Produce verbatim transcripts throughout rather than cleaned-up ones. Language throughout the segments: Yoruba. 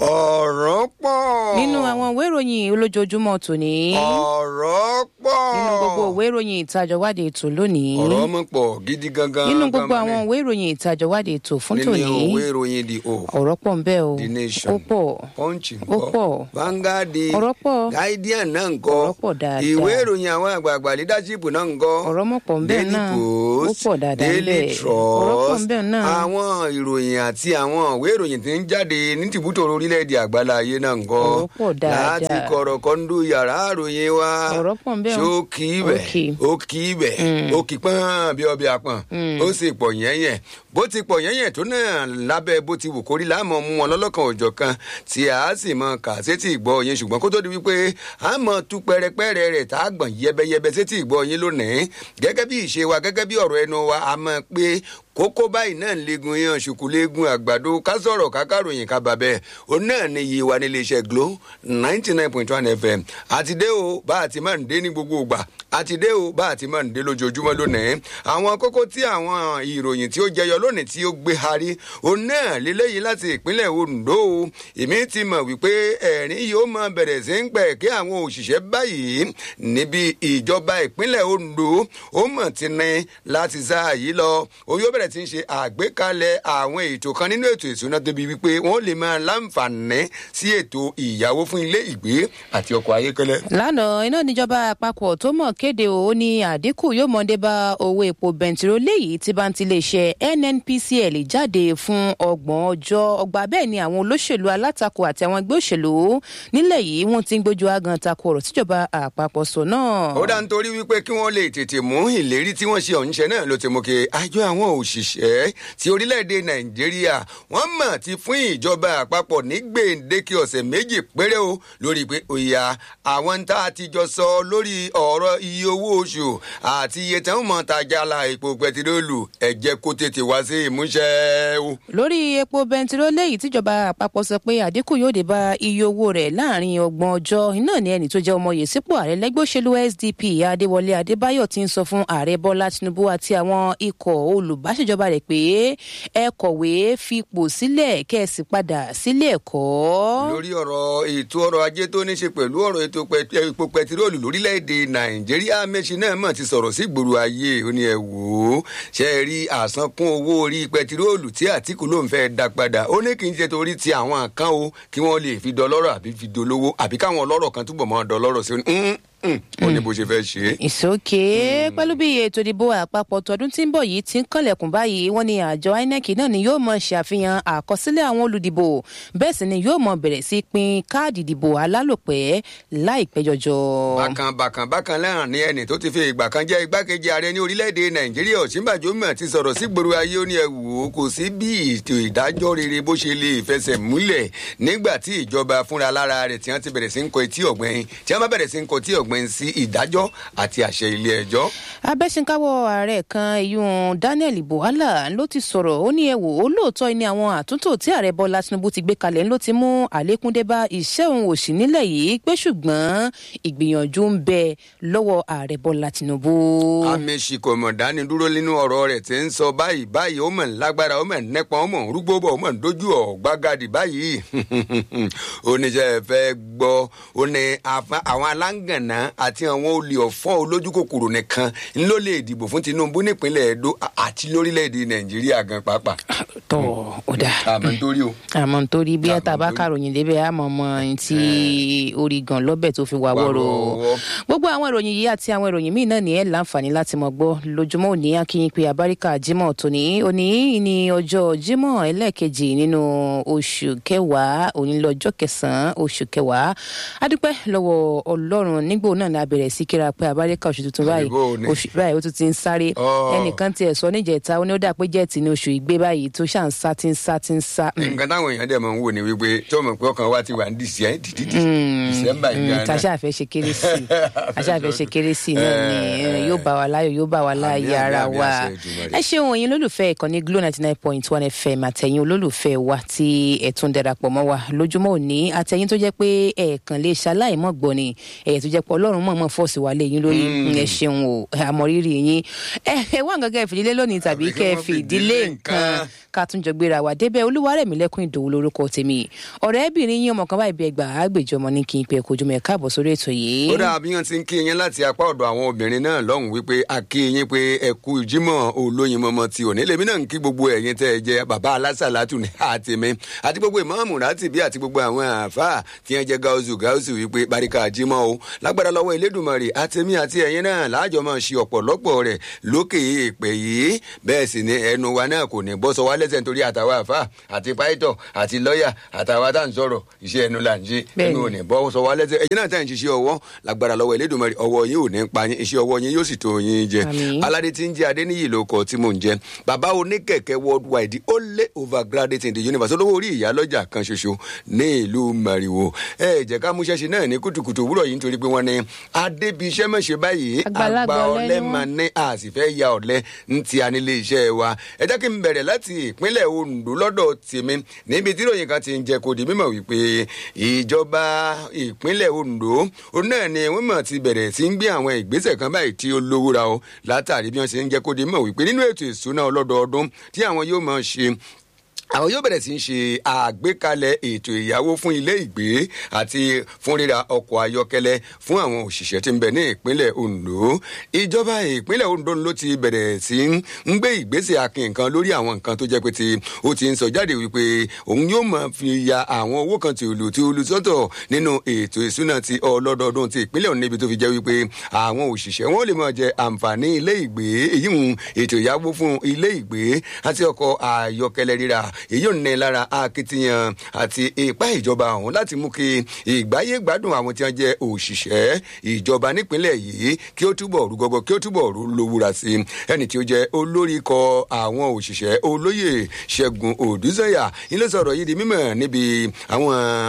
ọ̀rọ̀ pọ̀. nínú àwọn ìwé ìròyìn olójoojúmọ́ tòní. ọ̀rọ̀ pọ̀. nínú gbogbo ìwé ìròyìn ìtajọ̀wádé ètò lónìí. ọ̀rọ̀ mú pọ̀ gidi gangan. nínú gbogbo àwọn ìwé ìròyìn ìtajọ̀wádé ètò fún tòní. nínú ìwé ìròyìn the o. ọ̀rọ̀ pọ̀ ń bẹ o. the nation. ó pọ̀. punch ó ńkọ́. pọ̀. Vanguard. ọ̀rọ̀ pọ̀. guardian náà ńkọ́. ọ̀rọ̀ pọ̀ dáadáa. ìwé ìròyìn àwọn àgbààgbà leadership náà ńkọ́. ọ̀rọ̀ mọ̀ pọ̀ ń bẹ náà. Daily Post. ó pọ̀ dáadáa Daily ńbẹ̀. Trust. ọ̀rọ̀ pọ̀ ń bẹ náà. àwọn ìròyìn àti àwọn ìwé ìròyìn tí ń jáde ní tìbútò orílẹ̀-èdè àgbáláyé náà ńkọ́. ọ̀rọ̀ pọ̀ dáadáa. láti kọ̀rọ̀ kọ́ńdú yàrá àròyìn wa. ọ̀rọ̀ pọ̀ ń bẹ o. ṣó kì í bẹ̀ Ó kì í. ó kì í bẹ̀ ó kì í pọ́n bí ọbẹ̀ àpọ̀n ó sì pọ̀ yẹ́yẹ́ bó ti pọ̀ yẹ́yẹ́ tó náà lábẹ́ bó ti wù kórí láàmú mú wọn lọ́lọ́kan òjọ̀ kan tí a sì mọ kà sétí ìgbọ́ yín ṣùgbọ́n kó tó di wípé a mọ tú pẹrẹpẹrẹ rẹ̀ tá a gbọ̀n yẹbẹyẹbẹ sétí ìgbọ́ yín lónìí gẹ́gẹ́ bí ìṣe wa gẹ́gẹ́ bí ọ̀rọ̀ ẹnu wa a mọ̀ pé kókó báyìí náà ń legun yan ṣùkú legun àgbàdo ká sọ̀rọ̀ ká káròyìn ká bàbẹ́ o náà ní iye wa nílé iṣẹ́ Glo ninety nine point one F M àti dé o bá a ti máa ń dé ní gbogbo ìgbà àti dé o bá a ti máa ń dé lójoojúmọ́ lónìí àwọn kókó tí àwọn ìròyìn tí ó jẹyọ lónìí tí ó gbé harí o náà lélẹ́yìí láti ìpínlẹ̀ Ondo o èmi ti mọ̀ wípé ẹ̀rín yóò máa bẹ̀rẹ̀ sí ń pẹ̀ kí àwọn òṣìṣẹ́ báyìí níbi ìjọba ìpínlẹ̀ Ondo ó mọ̀ ti ní láti sáà yìí lọ o yóò bẹ̀rẹ̀ ti ń ṣe àgbékalẹ̀ àwọn ètò kan nínú ètò ìṣúná tóbi wípé wọ́n lè máa láǹfààní sí ètò ìyàwó fún ilé ìgbé àti ọkọ̀ ayékẹ́lẹ́. lánàá iná níjọba àpapọ̀ tó mọ̀ kéde ó ní àdínkù yóò mọ̀ dé bá owó epo bẹntiró léyìí tí bá ń tilé iṣẹ́ N N P C L jáde fún ọgbọ̀n ọjọ́ ọgbà bẹ́ẹ̀ ni àwọn olóṣèlú alátakò àti àwọn ẹgbẹ́ òṣèlú nílẹ̀ yìí wọ́n ti ń gbójú agan takò ọ̀rọ̀ tíjọba àpapọ̀ sọ náà. ó dá nítorí wípé kí wọ́n lè tètè mú ìlérí tí wọ́n ṣe ọ̀húnṣe náà ló ti mú kí àjọ àwọn òṣìṣẹ́ ti orílẹ̀-èdè Nàìjíríà wọ́n mọ̀ ti fún ìjọba àpapọ̀ ní gbèǹdéke ọ̀sẹ̀ méjì péré o lórí pé òyà àwọn tá a ti jọ sọ lórí ọ̀rọ̀ iye owó oṣù àti iye tí wọ́n mọ̀ tajà la epo pẹtiróòlù ẹ jẹ́ kó tètè wá sí ìmúṣẹ o. lórí epo bẹntiró léyìí tíjọba àpapọ̀ sọ pé àdínkù yóò dé bá iye owó rẹ̀ láàrin ọgbọ̀n ọjọ́ iná ni ẹni tó jẹ́ ọmọye sípò ààrẹ lẹ́gbẹ́ òṣèlú S D P Adéwọlé Adébáyọ̀ ti ń sọ fún ààrẹ Bọ́lá Tinubu àti àwọn ikọ̀ olùbáṣèjọba rẹ̀ pé ẹ kọ̀wé fipò sílẹ̀ kẹ́ẹ̀sì padà sílé ẹ̀kọ́. lórí ọ̀rọ̀ ètò ọrọ̀ ajé tó ní ṣe pẹ̀lú ọ̀rọ̀ ètò epo pẹtiróòlù lórílẹ̀‐èdè Nàìjíríà mẹ́sìn náà mọ̀ ti sọ̀rọ̀ sí ìgboro ayé ó ní ẹ wò ó ṣe é rí àsankún owó orí pẹtiróòlù tí Àtíkù ló ń fẹ́ dá padà ó ní kì í ṣe torí ti àwọn kan o kí wọ́n lè fi dọlọ́rọ̀ àbí fi dolówó àbí káwọn ọlọ́rọ̀ kan túbọ̀ mọ́ dọlọ́rọ̀ sí ó ní bó ṣe fẹ́ ṣe. ìsókè pẹ̀lú bí ètò ìdìbò àpapọ̀ tọdún tí ń bọ̀ yìí ti ń kànlẹ̀kùn báyìí wọ́n ní àjọ I N E C náà ni yóò mọ̀ ṣàfihàn àkọsílẹ̀ àwọn olùdìbò bẹ́ẹ̀ sì ni yóò mọ̀ bẹ̀rẹ̀ sí pín káàdì ìdìbò alálòpẹ́ láìpẹ́ jọjọ. bákan bákan bákan náà ni ẹni tó ti fi ìgbà kan jẹ́ igbákejì ààrẹ ní orílẹ̀-èdè Nàìjíríà Ọ̀ṣínbàjò mọ̀ ti sọ̀rọ̀ sí gbòòrò ayé ó ní ẹ wò ó kò sí bí ètò ìdájọ́ rere bó ṣe lè fẹsẹ̀ múlẹ̀ nígbà tí ìjọba fúnra lára rẹ̀ tí wọ́n ti bẹ̀rẹ̀ sí ń kọ etí ọ̀gbẹ́yìn tí wọ́n bá bẹ̀rẹ̀ sí ń kọ etí ọ̀gbẹ́yìn sí ìdájọ́ àti àṣẹ ilé ẹjọ́. abẹ́sìnkáwọ́ ààrẹ kan iyún Daniel Buhala ló ti sọ̀rọ̀ ó ní ẹ wò ó lóòótọ́ ni àwọn àtúntò tí ààrẹ Bọ́lá Tinubu ti gbé kalẹ̀ ló ti mú àlékún dé bá iṣẹ́ òun òṣì nílẹ̀ yìí pé ṣùgbọ́n ìgbìyànjú ń bẹ lọ́wọ́ ààrẹ Bọ́lá Tinubu. amèsì kò mọ̀ dání dúró nínú ọ̀rọ̀ rẹ̀ tí ń sọ báyìí báyìí ó mọ̀ lágbára ó mọ̀ nẹ́pọn ó mọ̀ rúgbó bọ̀ ó mọ̀ dójú ọ̀ gbágadì báyìí oníṣẹ́ fẹ́ gbọ́ ó ní àwọn aláǹgànná àti àwọn olè ọ̀fọ́n olójú kòkòrò nìkan ló lè dìbò fún Tinubu nípínlẹ̀ Edo àti lórílẹ̀‐èdè Nàìjíríà gan pàápàá. tọ́ ọ dà àmọ́ nítorí o. àmọ́ nítorí bí ẹ̀ta bá kàròyìn débẹ̀ àmọ́ ọmọ tí orí gan lọ́bẹ̀ tó fi wà wọ́rọ̀. gbogbo àwọn ìròyìn yìí àti àwọn ìròyìn míì náà ní ẹ̀ láǹfààní láti mọ̀ gbọ́ lójúmọ́ òní akínyìn pé àbáríkà Jímọ̀ tòní òní ní ọjọ́ Jímọ̀ ẹlẹ́ẹ̀kejì nínú oṣù kẹwàá òní lọ́jọ́ kẹsàn-án oṣù kẹwàá adúpẹ́ lọ́wọ́ Ọlọ́run nígbò náà la bẹ̀rẹ̀ sí kíra pé àbáríkà oṣù tuntun báyìí oṣù báyìí ó tún ti ń sáré ẹnìkan tiẹ̀ sọ níjẹta ó ní ó dà pé jẹ́ẹ̀tì ní oṣù ìgbé báyìí tó ṣà ń sá tí ń sá tí ń sá. nǹkan táwọn èèyàn dẹ̀ máa ń wò ní wípé tó mọ̀ pé ọkàn wa ti wà ní dìsẹ́ dídídì December ìgbà náà. tàṣà fẹ́ ṣe kérésì tàṣà fẹ́ ṣe kérésì náà ni yóò bá wa láyọ̀ yóò bá wa láyé ara wa. ẹ ṣeun ẹ̀yin olólùfẹ́ ìkànnì Glo ninety nine point one F M àtẹ̀yin olólùfẹ́ wa tí ẹ tún darapọ̀ mọ́ wa lójúmọ́ òní àtẹ̀yin tó jẹ́ pé ẹ̀ẹ̀kan lè ṣaláìmọ̀ gbọ́ ni ẹ̀yẹ tó jẹ́ pọ̀ ọlọ́run mọ̀ọ́mọ̀ fọ́ọ̀sì wà lẹ́yìn lórí ẹ ṣeun o àmọ̀rírì yín ẹ wá nǹkan kẹ́ ẹ fìdílé lónìí tàbí kẹ́ ẹ fìdílé nǹkan ká tún jọ gbéra wà débẹ̀ Olúwarẹ̀mílẹ́kùn Ìdòwú lórúkọ tèmi ọ̀rẹ́bìnrin yín ọmọ kan báyìí bí ẹgbàá àgbèjọ ọmọ ní kí n pẹ́ kojú mẹ́ káàbọ̀ sórí ètò yìí. ó dà bí wọ́n ti ń kí yín láti apá ọ̀dọ̀ àwọn obìnrin náà lọ́hùn wípé a kí yín pé ẹ kú Jímọ̀ olóyin mọ́mọ́ ti òní lèmi náà ń kí gbogbo ẹ̀yin tẹ́ ẹ jẹ́ bàbá alásàlátù ní àtẹ̀mí àti gbogbo ìmáàmù láti bí àti gbogbo àwọn àáfàá tí wọ́n jẹ́ gáúsù gáúsù wípé baríkà Jímọ̀ o lágbára lọ́wọ́ Elédùmarè àtẹ̀mí àti ẹ̀yin náà láàjọ máa ṣe ọ̀pọ̀lọpọ̀ rẹ̀ lókè èèpẹ̀ yìí bẹ́ẹ̀ sì ni ẹnu wa náà kò ní bọ́ sọ wá lẹ́sẹ̀ nítorí àtàwọn àáfàá àti pàìtọ̀ àti lọ́ọ̀yà àtàwọn tá à ń sọ̀rọ̀ iṣẹ́ ẹnu là ń ṣe ẹnu ò ní bọ́ sọ wá lẹ́sẹ̀ ẹ̀yin náà tá à ń ṣiṣẹ́ ọwọ́ lágbára lọ́wọ́ Elédùmarè ọwọ́ yín ò ní pa yín iṣẹ́ ọwọ́ yín yóò sì tó yín jẹ aládé tí ń jẹ Adéníyì ló kọ tí mò ń jẹ bàbá oníkẹ̀kẹ́ worldwide ó lé overgraduate in the universe olówó orí ìyá lọ́jà kan ṣoṣo ní ìlú Màrìwò ẹ jẹ́ ká múṣẹ́ṣe náà ní kùtùkùtù òwúrọ̀ yìí nítorí pé wọ́n ní adébíṣẹ́ mọ̀ṣẹ́ báyìí àgbà ọ̀lẹ máa ní àsìfẹ́ ya ọ̀lẹ ń ti anílé iṣẹ́ wa ẹ jẹ́ kí n bẹ̀rẹ̀ láti ìpínlẹ̀ Ondo lọ́dọ̀ tèmi níbi tí ìròyìn kan ti ń jẹ́ kó di mímọ̀ wípé ìjọba ìpínlẹ̀ Ondo òun náà ni wọ́n mọ̀ ti bẹ̀rẹ̀ sí ń gbé àwọn ìgbésẹ̀ kan báyìí tí ó lówó ra o látàrí bí wọ́n ṣe ń jẹ́ kó di mímọ̀ wípé nínú ètò ìṣúná ọlọ́dọọdún tí àwọn yóò máa ṣe àwọn yóò bẹ̀rẹ̀ sí í ṣe àgbékalẹ̀ ètò ìyàwó fún ilé ìgbé àti fún ríra ọkọ̀ ayọ́kẹ́lẹ́ fún àwọn òṣìṣẹ́ tí ń bẹ ní ìpínlẹ̀ Ondo ìjọba ìpínlẹ̀ Ondo ló ti bẹ̀rẹ̀ sí ń gbé ìgbésẹ̀ akin nǹkan lórí àwọn nǹkan tó jẹ́ pé tí ó ti ń sọ jáde wípé òun yóò máa fi ya àwọn owó kan tí olù tí olù sọ́tọ̀ nínú ètò ìṣúná ti ọlọ́dọọdún ti ìpínlẹ̀ Ondo níbi tó fi jẹ́ wípé àwọn òṣìṣẹ́ wọn lè máa jẹ àǹfààní ilé ìgbé èyí ń ètò ìyàwó fún ilé ìgbé àti ọkọ̀ ayọ́kẹ́lẹ́ ríra èyí ò ní lára akitiyan àti ipá ìjọba ọ̀hún láti mú kí ìgbáyé gbádùn àwọn tí wọ́n jẹ́ òṣìṣẹ́ ìjọba nípínlẹ̀ yìí kí ó túbọ̀ rú gọ́gọ́ kí ó túbọ̀ rú lówúra sí i ẹni tí ó jẹ́ olórí ikọ̀ àwọn òṣìṣẹ́ olóyè Ṣẹ́gun Òdúsànyà ni ló sọ̀rọ̀ yìí di mímọ̀ níbi àwọn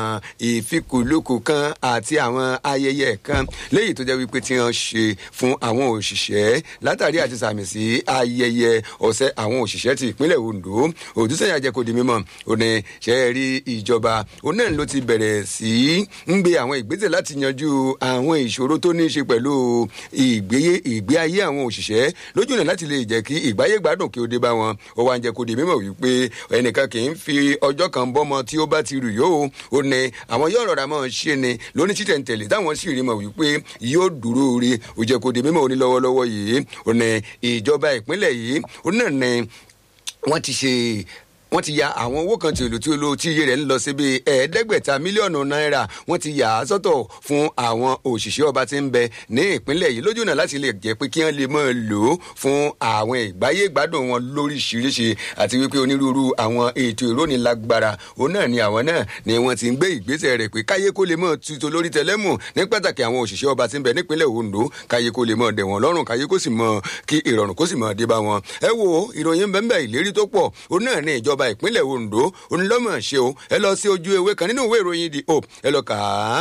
ìfikùnlukùn kan àti àwọn ayẹyẹ kan léyìí tó jẹ́ wípé tí wọ́n ṣe fún àwọn òṣìṣẹ́ látàrí àti sàmì sí ayẹyẹ ọ̀sẹ̀ àwọn òṣìṣẹ́ ti ìpínlẹ̀ Ondo Òdúsànyà jẹ́ kó di mímọ̀ ó ní ṣe é rí ìjọba ó náà ló ti bẹ̀rẹ̀ sí ń gbé àwọn ìgbésẹ̀ láti yanjú àwọn ìṣòro tó ní í ṣe pẹ̀lú ìgbéyé ìgbé ayé àwọn òṣìṣẹ́ lójú náà láti lè jẹ́ kí ìgbáyé gbádùn kí ó dé bá wọn ó wá ń jẹ́ kó di mímọ̀ wípé ẹnìkan kì í fi ọjọ́ kan bọ́mọ tí ó bá ti rù yóò ó ní àwọn yóò rọra mọ́ ṣe ni lóní títẹ̀ǹtẹ̀lé táwọn sì rí mọ̀ wípé yóò dúró rí ó jẹ́ kó di mímọ̀ ó ní lọ́wọ́lọ́wọ́ yìí ó ní ìjọba ìpínlẹ̀ yìí ó náà ní wọ́n ti ṣe wọ́n ti ya àwọn owó kan tí olú tí olú tí iye rẹ̀ ń lọ sí bíi ẹ̀ẹ́dẹ́gbẹ̀ta mílíọ̀nù náírà wọ́n ti yà á sọ́tọ̀ fún àwọn òṣìṣẹ́ ọba tí ń bẹ ní ìpínlẹ̀ yìí lójú náà láti lè jẹ́ pé kí wọ́n lè máa lò ó fún àwọn ìgbáyé gbádùn wọn lóríṣiríṣi àti wípé onírúurú àwọn ètò ìrónilágbára òun náà ni àwọn náà ni wọ́n ti ń gbé ìgbésẹ̀ rẹ̀ pé káyé kó lè máa tutù lórí tẹlẹ́mù ní pàtàkì àwọn òṣìṣẹ́ ọba tí ń bẹ nípínlẹ̀ Ondo káyé kó lè máa dẹ̀ wọ́n lọ́rùn káyé kó sì máa kí ìrọ̀rùn kó sì máa dé bá wọn. ẹ wo ìròyìn bẹ́ẹ̀ bẹ́ẹ̀ ìlérí tó pọ̀ òun náà ni ìjọba ìpínlẹ̀ Ondo onílọ́mọ̀ ṣe o ẹ lọ sí ojú ewé kan nínú ìwé ìròyìn The Hope ẹ lọ kà á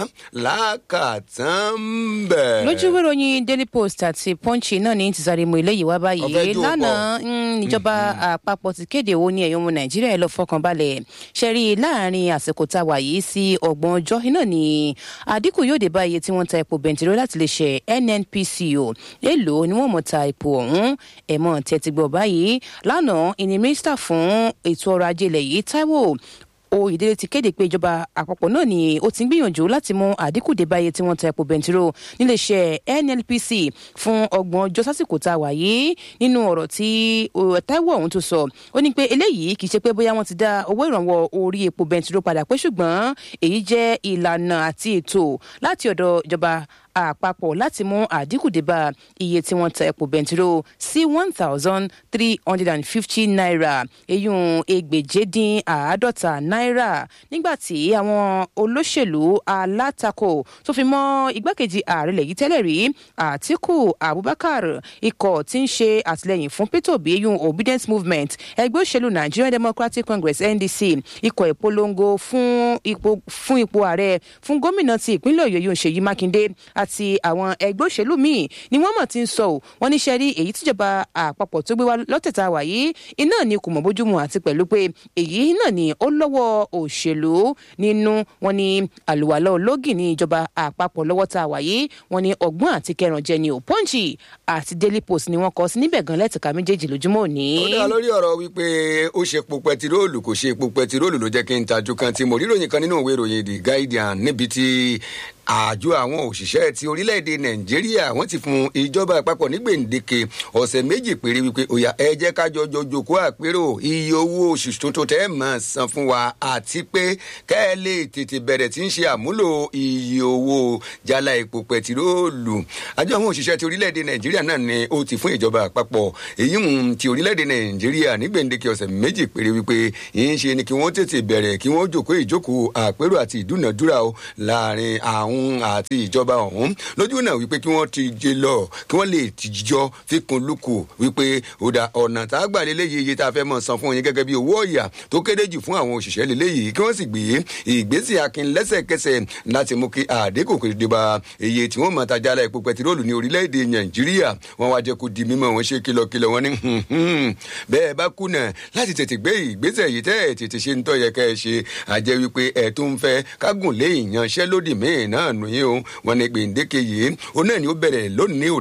lákàtàn bẹ́ẹ̀. lójú ìwé ìròyìn Daily Post àti Punch náà ní ti sáré mu eléyìí wá báyìí lánàá ìjọba àpapọ̀ ti kéde owó ní ẹ̀yọ́ ọmọ Nàìjíríà ẹ lọ fọkàn balẹ̀ ṣe rí láàrin àsìkò tá a wà yìí sí ọgbọ̀n ọjọ́ iná ní àdínkù yóò dé bá iye tí wọ́n ta epo bẹntiró láti lè ṣe N N P C o èèlò ni wọ́n mọ̀ ta epo ọ̀hún ẹ̀mọ́ tẹ́tí gbọ́ báyìí lánàá ìní mínísítà fún ètò ọrọ̀ ajé ilẹ̀ yìí Táíwò Oyèdélé ti kéde pé ìjọba àpapọ̀ náà ni ó ti ń gbìyànjú láti mú àdínkù dé bá iye tí wọ́n ta epo bẹntiró níléeṣẹ́ N N P C fún ọgbọ̀n ọjọ́ sásìkò tá a wà yìí nínú ọ̀rọ̀ tí Táíwò ọ̀hún tó sọ ó ní pé eléyìí kì í ṣe pé bóyá wọ́n ti dá owó ìrànwọ́ orí epo bẹntiró padà pé ṣùgbọ́n èyí jẹ́ ìlànà àti ètò láti ọ̀dọ̀ ìjọba àpapọ̀ láti mú àdínkù dé bá iye tí wọ́n ta epo bẹntiró sí one thousand three hundred and fifty naira eyín ẹgbẹ̀jẹ̀dín àádọ́ta náírà nígbà tí àwọn olóṣèlú alátakò tó fi mọ́ igbákejì ààrẹ lẹ́yìn tẹ́lẹ̀ rí Àtíkù Abubakar ikọ̀ tí ń ṣe àtìlẹ́yìn fún Peter Obi eyín Obedience Movement ẹgbẹ́ òṣèlú Nigerian Democratic Congress N D C ikọ̀ ìpolongo fún ipò fún ipò ààrẹ fún gómìnà ti ìpínlẹ̀ Ọ̀yọ́ yóò Ṣèyí Mákindé àti àwọn ẹgbẹ́ òṣèlú míì ni wọ́n mọ̀ ti ń sọ ò wọ́n ní sẹ́rí èyí tíjọba àpapọ̀ tó gbé wá lọ́tẹ̀ta wà yìí iná ni kò mọ̀ bójúmu àti pẹ̀lú pé èyí náà ni ó lọ́wọ́ òṣèlú nínú wọn ni àlùwàlọ́ ológì ní ìjọba àpapọ̀ lọ́wọ́ tá a wà yìí wọn ni ọgbọ́n àti kẹrànjẹ ni ò Punch àti Daily Post ni wọ́n kọ sí níbẹ̀ gan lẹ́tìka méjèèjì lójúmọ́ òní. ó dá lórí ọ̀rọ̀ wípé ó ṣe epo pẹtiróòlù kò ṣe epo pẹtiróòlù ló jẹ́ kí n tajú kan tí mo rí ròyìn kan nínú ìwé ìròyìn The Guardian níbi tí àjọ àwọn òṣìṣẹ́ ti orílẹ̀-èdè Nàìjíríà wọ́n ti fún ìjọba àpapọ̀ ní gbèǹdéke ọ̀sẹ̀ méjì péré wípé òyà ẹ jẹ́ ká jọjọ jòkó àpérò iye owó oṣù tuntun tẹ́ ẹ̀ máa san fún wa àti pé kẹ́ ẹ lè tètè bẹ̀rẹ̀ tí ń ṣe àmúlò iye owó jálá epo pẹtiróòlù. àjọ àwọn òṣìṣẹ́ ti orílẹ̀-èdè Nàìjíríà náà ni ó ti fún ìjọba àpapọ̀ èyí ń ti orílẹ̀-èdè Nàìjíríà ní gbèǹdéke ọ̀sẹ̀ méjì péré wípé yìí ń ṣe ni kí wọ́n tètè bẹ̀rẹ̀ kí wọ́n jòkó ìjókòó àpérò àti ìdúnàdúrà o láàrin àwọn àti ìjọba ọ̀hún lójú náà wípé kí wọ́n ti jẹ lọ kí wọ́n lè tìjọ fikùn lukù wípé ọ̀dà ọ̀nà tá a gbà léléyìí iye tá a fẹ́ mọ̀ san fún yín gẹ́gẹ́ bí owó ọ̀yà tó kéde jù fún àwọn òṣìṣẹ́ léléyìí kí wọ́n sì gbé ìgbésẹ̀ akin lẹ́sẹ̀kẹsẹ̀ láti mú kí àdínkù kéde bá iye tí wọ́n máa ta jálá epo pẹtiróòlù ní orílẹ̀-èdè Nàìjíríà wọ́n wá jẹ́ kó di mímọ̀ wọ́n ṣe kìlọ̀kìlọ̀ wọn ní bẹ́ẹ̀ bá kùnà láti tètè gbé ìgbésẹ̀ yìí tẹ́ ẹ̀ tètè ṣe ń tọ́ yẹ kẹ́ ẹ ṣe àjẹ́ wípé ẹ̀ tó ń fẹ́ kágùn lé ìyanṣẹ́lódì míì náà nù yín o wọn ní gbèǹdéke yìí ó náà ni ó bẹ̀rẹ̀ lónìí